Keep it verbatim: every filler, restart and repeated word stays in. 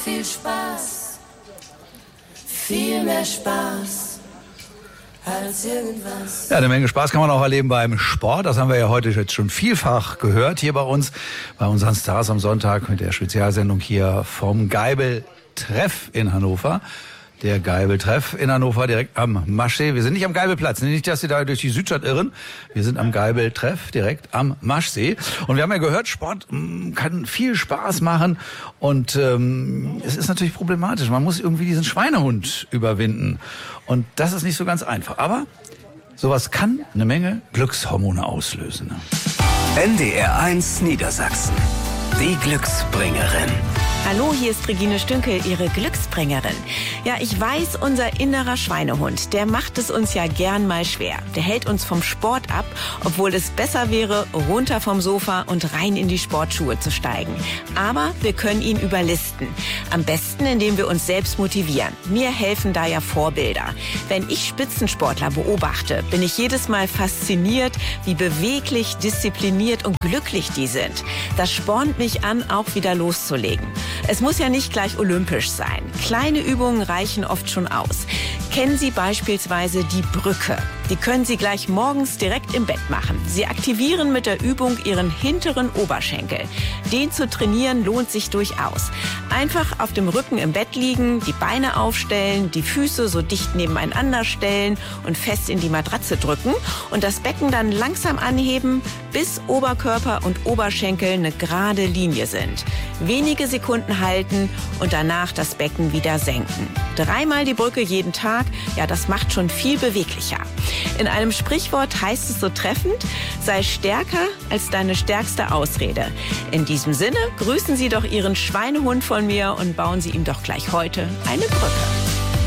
viel Spaß, viel mehr Spaß als irgendwas. Ja, eine Menge Spaß kann man auch erleben beim Sport. Das haben wir ja heute jetzt schon vielfach gehört hier bei uns, bei unseren Stars am Sonntag mit der Spezialsendung hier vom Geibel-Treff in Hannover. Der Geibel-Treff in Hannover, direkt am Maschsee. Wir sind nicht am Geibelplatz, nicht, dass Sie da durch die Südstadt irren. Wir sind am Geibel-Treff, direkt am Maschsee. Und wir haben ja gehört, Sport mh, kann viel Spaß machen. Und ähm, es ist natürlich problematisch. Man muss irgendwie diesen Schweinehund überwinden. Und das ist nicht so ganz einfach. Aber sowas kann eine Menge Glückshormone auslösen. N D R eins Niedersachsen. Die Glücksbringerin. Hallo, hier ist Regine Stünkel, Ihre Glücksbringerin. Ja, ich weiß, unser innerer Schweinehund, der macht es uns ja gern mal schwer. Der hält uns vom Sport ab, obwohl es besser wäre, runter vom Sofa und rein in die Sportschuhe zu steigen. Aber wir können ihn überlisten. Am besten, indem wir uns selbst motivieren. Mir helfen da ja Vorbilder. Wenn ich Spitzensportler beobachte, bin ich jedes Mal fasziniert, wie beweglich, diszipliniert und glücklich die sind. Das spornt mich an, auch wieder loszulegen. Es muss ja nicht gleich olympisch sein. Kleine Übungen reichen oft schon aus. Kennen Sie beispielsweise die Brücke? Die können Sie gleich morgens direkt im Bett machen. Sie aktivieren mit der Übung Ihren hinteren Oberschenkel. Den zu trainieren lohnt sich durchaus. Einfach auf dem Rücken im Bett liegen, die Beine aufstellen, die Füße so dicht nebeneinander stellen und fest in die Matratze drücken und das Becken dann langsam anheben, bis Oberkörper und Oberschenkel eine gerade Linie sind. Wenige Sekunden halten und danach das Becken wieder senken. Dreimal die Brücke jeden Tag, ja, das macht schon viel beweglicher. In einem Sprichwort heißt es so treffend, sei stärker als deine stärkste Ausrede. In diesem Sinne grüßen Sie doch Ihren Schweinehund von mir und bauen Sie ihm doch gleich heute eine Brücke.